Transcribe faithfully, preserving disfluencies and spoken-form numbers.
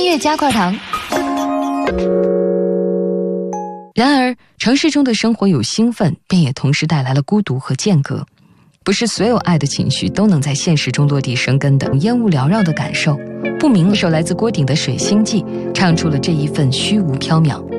乐加块糖。然而，城市中的生活有兴奋，便也同时带来了孤独和间隔。不是所有爱的情绪都能在现实中落地生根的，烟雾缭绕的感受。不明一首来自郭顶的《水星记》，唱出了这一份虚无缥缈。